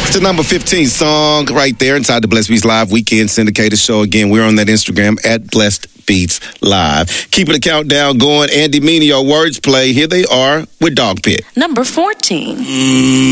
It's the number 15 song right there inside the Blessed Beats Live Weekend Syndicated Show. Again, we're on that Instagram at Blessed Beats Live. Keeping the countdown going. Andy Mineo, Words Play. Here they are with Dog Pit. Number 14.